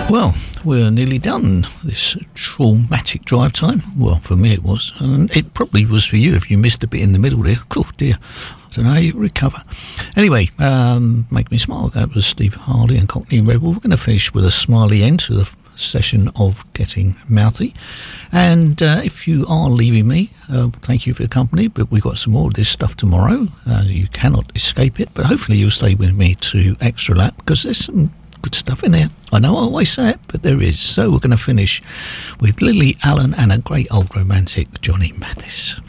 Well, we're nearly done this traumatic drive time. Well, for me it was. And it probably was for you if you missed a bit in the middle there. Oh dear. I don't know how you recover. Anyway, Make Me Smile. That was Steve Hardy and Cockney Rebel. We're going to finish with a smiley end to the session of Getting Mouthy. And if you are leaving me, thank you for your company. But we've got some more of this stuff tomorrow. You cannot escape it. But hopefully you'll stay with me to Extra Lap because there's some good stuff in there. I know I always say it, but there is. So we're going to finish with Lily Allen and a great old romantic, Johnny Mathis.